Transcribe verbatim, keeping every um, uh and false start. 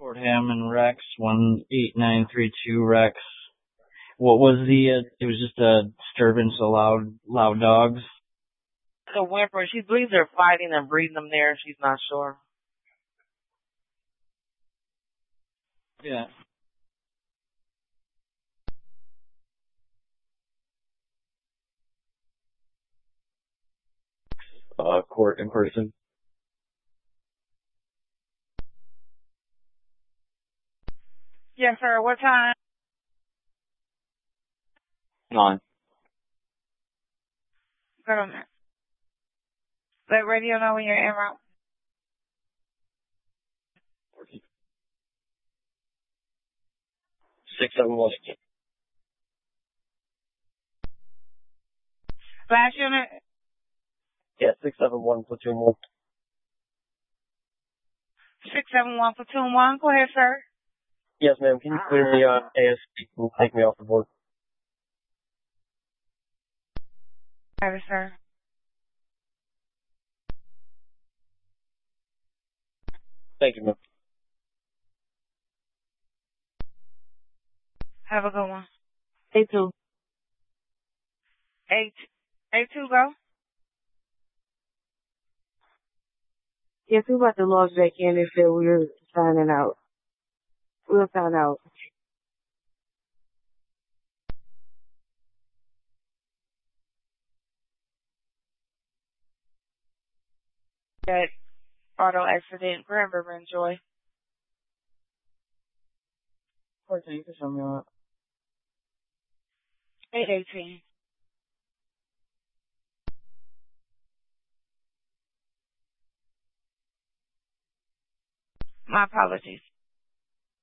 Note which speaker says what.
Speaker 1: Fordham and Rex, one eight nine three two Rex. What was the, uh, it was just a disturbance of loud, loud dogs?
Speaker 2: The whimper, she believes they're fighting and breeding them there. She's not sure.
Speaker 1: Yeah.
Speaker 3: Uh, court in person.
Speaker 2: Yes, sir. What time?
Speaker 3: Nine.
Speaker 2: Hold on a minute. Let radio know when you're en route.
Speaker 3: Six seven one.
Speaker 2: Last unit?
Speaker 3: Yeah, six seven one platoon one.
Speaker 2: six seven one platoon one. Go ahead, sir.
Speaker 3: Yes, ma'am. Can you clear me on A S P and take me off the board?
Speaker 2: Got it, sir.
Speaker 3: Thank you, ma'am.
Speaker 2: Have a good one.
Speaker 4: A two.
Speaker 2: Eight. A two, go.
Speaker 4: Yes, we about to log back in and said we were signing out. We'll sign out.
Speaker 2: That auto accident. Grand River, enjoy.
Speaker 1: fourteen, you can show me what.
Speaker 2: eight eighteen. My apologies.